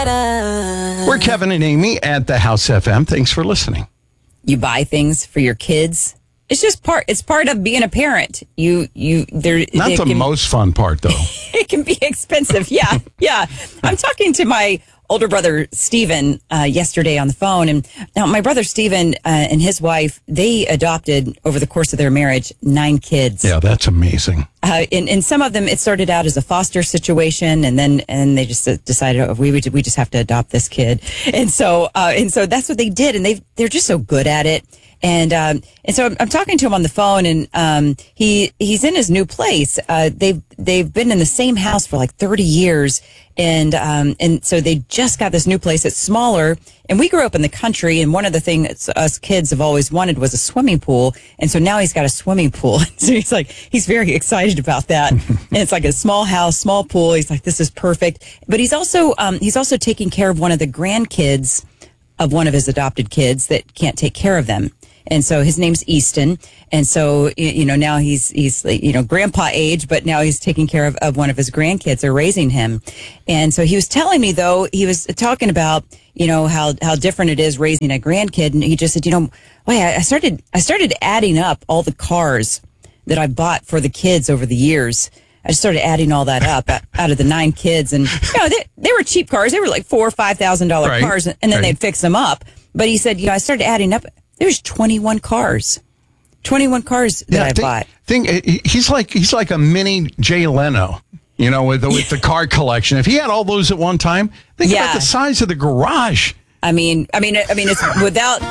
We're Kevin and Amy at the House FM. Thanks for listening. You buy things for your kids. It's part of being a parent. Not the most fun part, though. It can be expensive. Yeah. I'm talking to my older brother, Stephen, yesterday on the phone. And now my brother, Stephen, and his wife, they adopted over the course of their marriage 9 kids. Yeah, that's amazing. In some of them, it started out as a foster situation, and they just decided, oh, we just have to adopt this kid. And so that's what they did. And they're just so good at it. And so I'm talking to him on the phone, and he's in his new place. They've been in the same house for like 30 years, and so they just got this new place. It's smaller, and we grew up in the country, and one of the things us kids have always wanted was a swimming pool, and so now he's got a swimming pool. So he's very excited about that, and it's like a small house, small pool. He's like, this is perfect. But he's also taking care of one of the grandkids of one of his adopted kids that can't take care of them. And so his name's Easton. And so, now he's grandpa age, but now he's taking care of one of his grandkids. They're raising him. And so he was telling me, though, he was talking about, how different it is raising a grandkid. And he just said, I started adding up all the cars that I bought for the kids over the years. I just started adding all that up out of the 9 kids. And, they were cheap cars. They were like $4,000 or $5,000 cars. And then they'd fix them up. But he said, I started adding up. There's 21 cars. 21 cars that I bought. He's like a mini Jay Leno, with the car collection. If he had all those at one time, think about the size of the garage. I mean, it's without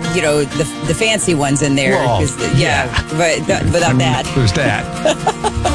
the fancy ones in there. Well, but without that. There's that.